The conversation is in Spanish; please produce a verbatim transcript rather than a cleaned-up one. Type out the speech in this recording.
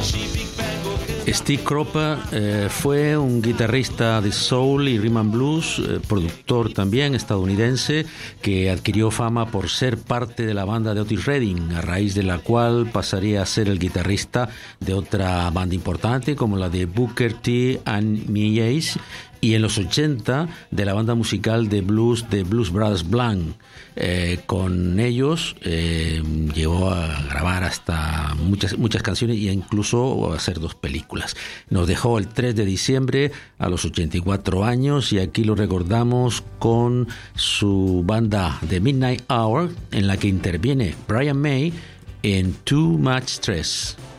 Steve Cropper eh, fue un guitarrista de soul y rhythm and blues, eh, productor también estadounidense, que adquirió fama por ser parte de la banda de Otis Redding, a raíz de la cual pasaría a ser el guitarrista de otra banda importante como la de Booker T and Mies, y en los ochenta de la banda musical de blues de Blues Brothers Blanc. Eh, con ellos eh, llegó a grabar hasta muchas, muchas canciones e incluso a hacer dos películas. Nos dejó el tres de diciembre a los ochenta y cuatro años, y aquí lo recordamos con su banda The Midnight Hour, en la que interviene Brian May en Too Much Stress.